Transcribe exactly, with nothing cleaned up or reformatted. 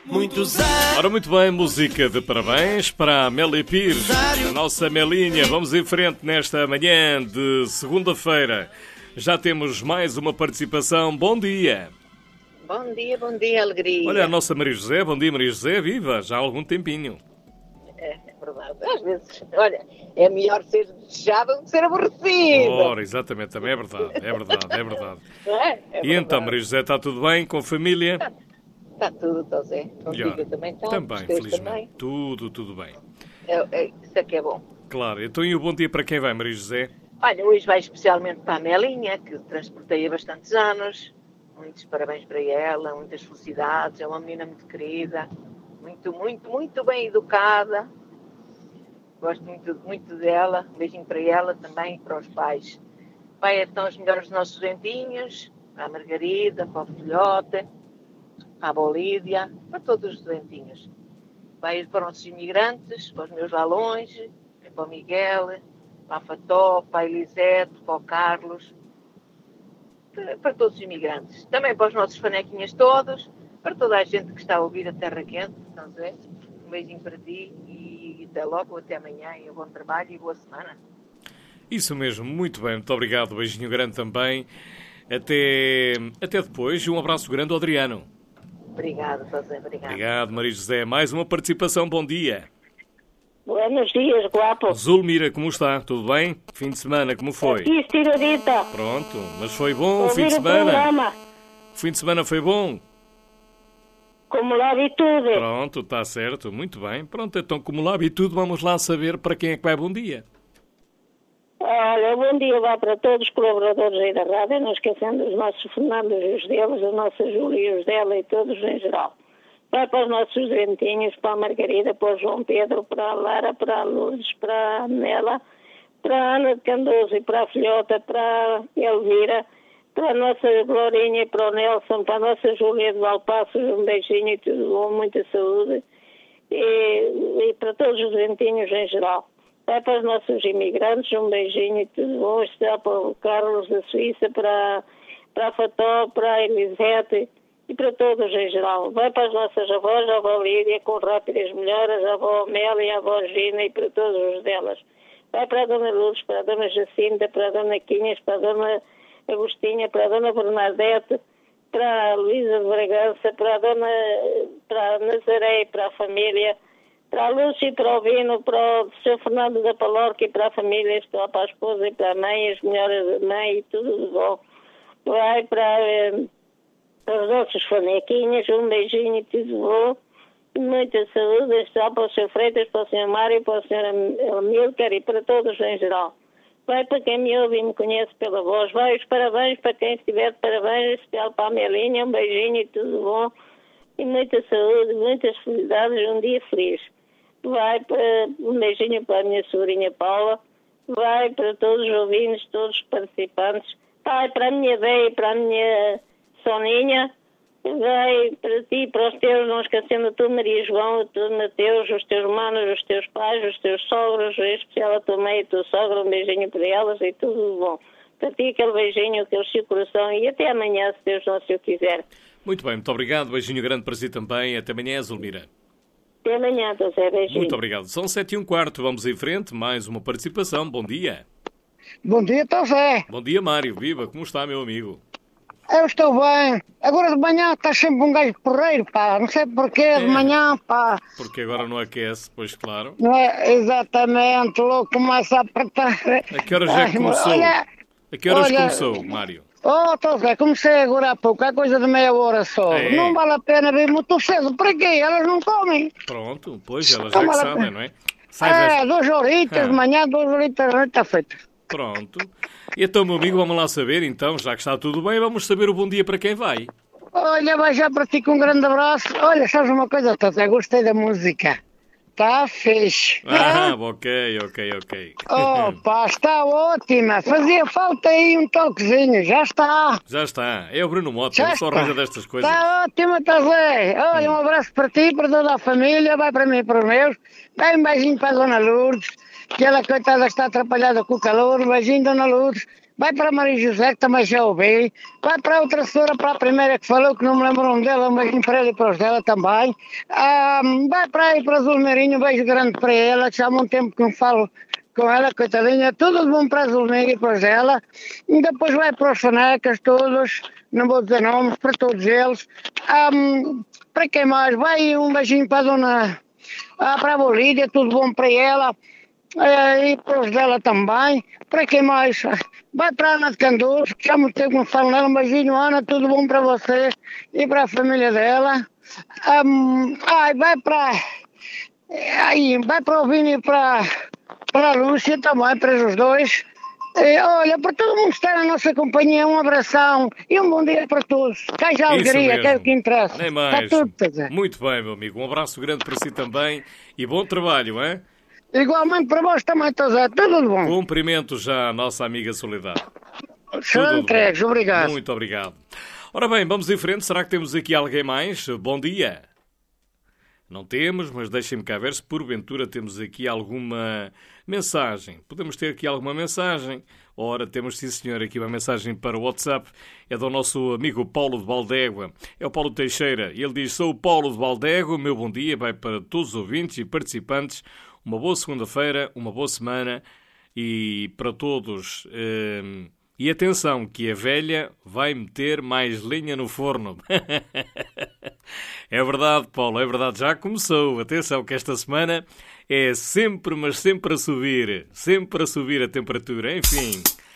Muitos anos. Ora, muito bem, música de parabéns para a Meli Pires, a nossa Melinha. Vamos em frente nesta manhã de segunda-feira. Já temos mais uma participação. Bom dia. Bom dia, bom dia, alegria. Olha, a nossa Maria José. Bom dia, Maria José. Viva, já há algum tempinho. É, é verdade. Às vezes, olha, é melhor ser desejável do que ser aborrecido. Ora, exatamente, também é verdade. É verdade, é verdade. É? É E verdade. então, Maria José, está tudo bem com a família? Está, está tudo, está Zé. Contigo Melhor. também está. Também, os teus felizmente. também. Tudo, tudo bem. É, é, isso é que é bom. Claro. Então, e o bom dia para quem vai, Maria José? Olha, hoje vai especialmente para a Melinha, que transportei há bastantes anos. Muitos parabéns para ela, muitas felicidades. É uma menina muito querida, muito, muito, muito bem educada. Gosto muito, muito dela. Um beijinho para ela também e para os pais. Vai então os melhores dos nossos doentinhos, para a Margarida, para o filhote, para a Bolívia, para todos os doentinhos. Vai para os nossos imigrantes, para os meus lá longe, para o Miguel, para a Fató, para a Elisete, para o Carlos, para, para todos os imigrantes. Também para os nossos fanequinhas todos, para toda a gente que está a ouvir a Terra Quente. Então, Zé, um beijinho para ti e até logo, até amanhã, e um bom trabalho e boa semana. Isso mesmo, muito bem, muito obrigado. Beijinho grande também. Até, até depois. Um abraço grande ao Adriano. Obrigada, José, obrigada. Obrigado, Maria José. Mais uma participação, bom dia. Buenos dias, guapo. Zulmira, como está? Tudo bem? Fim de semana, como foi? Aqui, estiradita. Pronto, mas foi bom o Ouvir fim de o semana? programa, O fim de semana foi bom? como lá de tudo. Pronto, está certo, muito bem. Pronto, então como lá vi tudo, vamos lá saber para quem é que vai bom dia. Olha, bom dia vai para todos os colaboradores aí da rádio, não esquecendo os nossos Fernandos e os deles, os nossos Júlio e os dela e todos em geral. Vai para os nossos dentinhos, para a Margarida, para o João Pedro, para a Lara, para a Lourdes, para a Nela, para a Ana de Candoso e para a Filhota, para a Elvira, para a nossa Glorinha e para o Nelson, para a nossa Júlia de Valpassos, um beijinho e tudo bom, muita saúde. E, e para todos os dentinhos em geral. Vai para os nossos imigrantes, um beijinho e tudo bom. Está para o Carlos da Suíça, para, para a Fató, para a Elisete e para todos em geral. Vai para as nossas avós, a avó Lídia, com rápidas melhoras, a avó Amélia, a avó Gina e para todos os delas. Vai para a dona Lourdes, para a dona Jacinta, para a dona Quinhas, para a dona Agostinha, para a dona Bernadette, para a Luísa de Bragança, para a dona para a Nazaré e para a família, para a Lúcia e para o Vino, para o seu Fernando da Palorca e para a família, para a esposa e para a mãe, as melhoras da mãe e tudo de bom. Vai para, eh, para os nossos fanequinhos, um beijinho e tudo de bom. Muita saúde, está para o seu Freitas, para o senhor Mário, para o senhor Amílcar e para todos em geral. Vai para quem me ouve e me conhece pela voz. Vai os parabéns para quem estiver de parabéns, especial para a Melinha, um beijinho e tudo bom. E muita saúde, muitas felicidades, um dia feliz. Vai para um beijinho para a minha sobrinha Paula. Vai para todos os ouvintes, todos os participantes. Vai para a minha Véia e para a minha Soninha. Vai para ti, para os teus, não esquecendo tu, Maria João, tu, Mateus, os teus manos, os teus pais, os teus sogros, em especial a tua mãe e a tua sogra, um beijinho para elas e tudo de bom. Para ti aquele beijinho, aquele seu coração e até amanhã, se Deus não se o quiser. Muito bem, muito obrigado. Beijinho grande para si também. Até amanhã, Zulmira. Até amanhã, José, beijinho. Muito obrigado. São sete e um quarto. Vamos em frente. Mais uma participação. Bom dia. Bom dia, José. Bom dia, Mário. Viva. Como está, meu amigo? Eu estou bem. Agora de manhã está sempre um gajo porreiro, pá. Não sei porquê, de É. manhã, pá. Porque agora não aquece, pois claro. Não é exatamente, logo começa a apertar. A que horas é que Ai, começou? Olha, A que horas olha- começou, Mário? oh, José, comecei agora há pouco, é coisa de meia hora só. É. Não vale a pena vir muito cedo. Para quê? Elas não comem. Pronto, pois elas já Não que vale a sabem, pena. não é? Sai É, desta- duas horitas Ah. de manhã, duas horitas de noite, está feito. Pronto. E então, meu amigo, vamos lá saber, então, já que está tudo bem, vamos saber o bom dia para quem vai. Olha, vai já para ti com um grande abraço. Olha, sabes uma coisa, José, gostei da música. Está fixe. Ah, ok, ok, ok. Oh, pá, está ótima. Fazia falta aí um toquezinho. Já está. Já está. É o Bruno Mota, Já ele só está. arranja destas coisas. Está ótima, está Zé. Olha, um abraço para ti, para toda a família. Vai para mim e para os meus. Dá um beijinho para a Dona Lourdes, que ela, coitada, está atrapalhada com o calor. Um beijinho, Dona Lourdes. vai para a Maria José, que também já ouvi, vai para a outra senhora, para a primeira que falou, que não me lembro o nome dela, mas para ela e para os dela também. Ah, vai para aí para a Zulmeirinho, um beijo grande para ela, que já há muito tempo que não falo com ela, coitadinha, tudo de bom para a Zulmeirinho e para os dela. E depois vai para os Fanecas, todos, não vou dizer nomes, para todos eles. Ah, para quem mais? Vai um beijinho para a dona, ah, para a Bolívia, tudo bom para ela. É, e para os dela também. Para quem mais? Vai para a Ana de Canduz, que já muito tempo não falo nela. Um beijinho, Ana, tudo bom para você e para a família dela. Um, ai, vai para aí, vai para o Vini e para, para a Lúcia também, para os dois. E, olha, para todo mundo estar na nossa companhia, um abração e um bom dia para todos. Que haja alegria, que é o que interessa. Nem mais. Está tudo, quer dizer. Muito bem, meu amigo. Um abraço grande para si também e bom trabalho, hein? Igualmente para vós também, José. Tudo de bom. Cumprimento já a nossa amiga Soledade. Serão entregues, obrigado. Muito obrigado. Ora bem, vamos em frente. Será que temos aqui alguém mais? Bom dia. Não temos, mas deixem-me cá ver se porventura temos aqui alguma mensagem. Podemos ter aqui alguma mensagem. Ora, temos sim senhor aqui uma mensagem para o WhatsApp. É do nosso amigo Paulo de Valdégua. É o Paulo Teixeira. Ele diz: sou o Paulo de Valdégua. Meu bom dia vai para todos os ouvintes e participantes. Uma boa segunda-feira, uma boa semana e para todos. Hum, e atenção, que a velha vai meter mais lenha no forno. É verdade, Paulo, é verdade. Já começou. Atenção que esta semana é sempre, mas sempre a subir. Sempre a subir a temperatura. Enfim,